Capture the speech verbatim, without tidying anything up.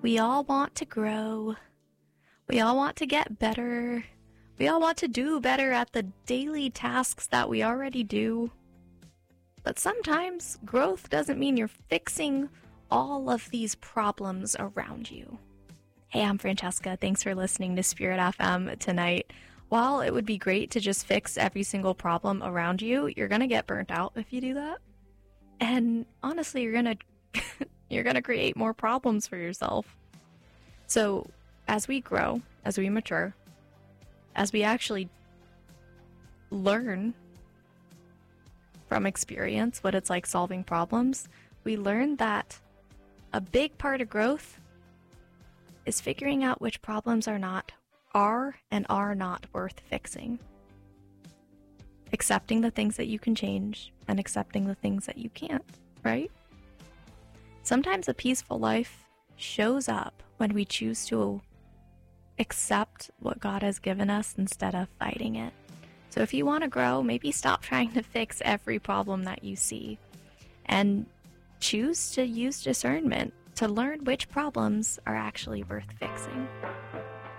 We all want to grow. We all want to get better. We all want to do better at the daily tasks that we already do. But sometimes growth doesn't mean you're fixing all of these problems around you. Hey, I'm Francesca. Thanks for listening to Spirit F M tonight. While it would be great to just fix every single problem around you, you're going to get burnt out if you do that. And honestly, you're going to you're going to create more problems for yourself. So, as we grow, as we mature, as we actually learn from experience what it's like solving problems, we learn that a big part of growth is figuring out which problems are not are and are not worth fixing. Accepting the things that you can change and accepting the things that you can't, right? Sometimes a peaceful life shows up when we choose to accept what God has given us instead of fighting it. So if you want to grow, maybe stop trying to fix every problem that you see and choose to use discernment to learn which problems are actually worth fixing.